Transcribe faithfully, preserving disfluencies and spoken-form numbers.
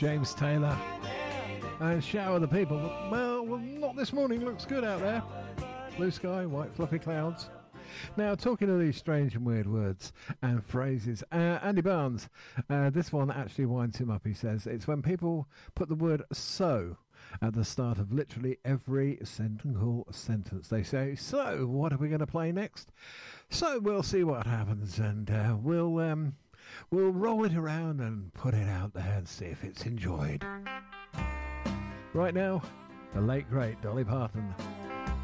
James Taylor and Shower the People. Well, well, not this morning. Looks good out there. Blue sky, white fluffy clouds. Now, talking of these strange and weird words and phrases, uh, Andy Barnes, uh, this one actually winds him up. He says it's when people put the word so at the start of literally every single sentence. They say, so what are we going to play next? So we'll see what happens, and uh, we'll um, we'll roll it around and put it out there and see if it's enjoyed. Right now, the late great Dolly Parton.